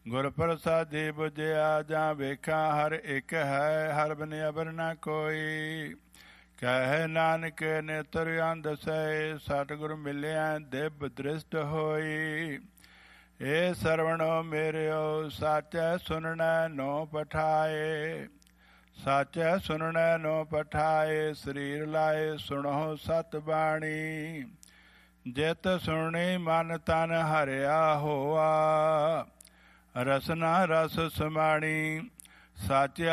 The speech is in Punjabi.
ਗੁਰ ਪ੍ਰਸਾਦੀ ਬੁਝਿਆ ਜਾਂ ਵੇਖਾਂ ਹਰ ਇੱਕ ਹੈ, ਹਰ ਬਿਨ ਅਬਰ ਨਾ ਕੋਈ। ਕਹਿ ਨਾਨਕ ਨੇਤਰ ਅੰਧ ਸੈ, ਸਤਿਗੁਰ ਮਿਲਿਆ ਦਿਵ ਦ੍ਰਿਸ਼ਟ ਹੋਈ। ਏ ਸਰਵਣੋ ਮੇਰਿਓ ਸਾਚੈ ਸੁਨਣੈ ਨੋ ਪਠਾਏ। ਸਾਚੈ ਸੁਨਣੈ ਨੋ ਪਠਾਏ, ਸਰੀਰ ਲਾਏ ਸੁਣੋ ਸਤ ਬਾਣੀ। ਜਿਤ ਸੁਣੀ ਮਨ ਤਨ ਹਰਿਆ ਹੋਆ, ਰਸਨਾ ਰਸ ਸਮਾਣੀ। ਸਾਚਿਆ